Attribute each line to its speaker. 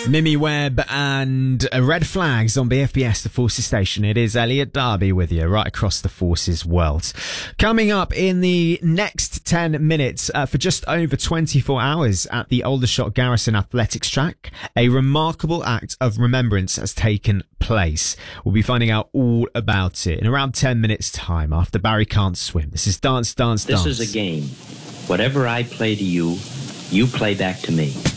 Speaker 1: Mimi Webb and Red Flags on BFBS, the Forces station. It is Elliot Darby with you right across the Forces world. Coming up in the next 10 minutes, for just over 24 hours at the Aldershot Garrison Athletics track, a remarkable act of remembrance has taken place. We'll be finding out all about it in around 10 minutes time after Barry Can't Swim. This is Dance, Dance, Dance.
Speaker 2: This is a game. Whatever I play to you, you play back to me.